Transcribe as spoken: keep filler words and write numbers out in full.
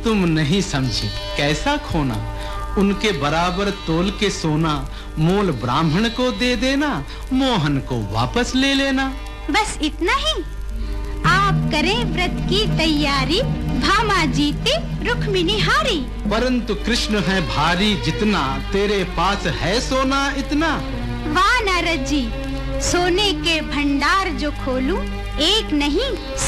तुम नहीं समझी कैसा खोना, उनके बराबर तोल के सोना, मोल ब्राह्मण को दे देना, मोहन को वापस ले लेना। बस इतना ही? आप करें व्रत की तैयारी, भामा जीते रुक्मिणी हारी। परंतु कृष्ण है भारी जितना, तेरे पास है सोना इतना। वाह नारद जी, सोने के भंडार जो खोलूं, एक नहीं